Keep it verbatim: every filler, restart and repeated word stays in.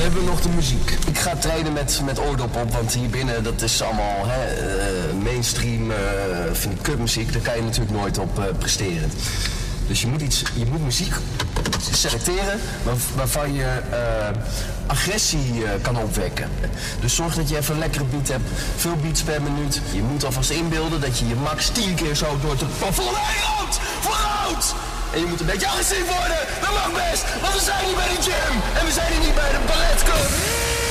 hebben we nog de muziek. Ik ga trainen met, met oordop op, want hier binnen dat is allemaal hè, uh, mainstream, uh, vind ik kutmuziek. Daar kan je natuurlijk nooit op uh, presteren. Dus je moet, iets, je moet muziek selecteren waar, waarvan je uh, agressie uh, kan opwekken. Dus zorg dat je even een lekkere beat hebt, veel beats per minuut. Je moet alvast inbeelden dat je je max tien keer zo door het vooruit, vooruit! En je moet een beetje agressief worden, dat mag best, want we zijn hier bij de gym en we zijn hier niet bij de balletclub.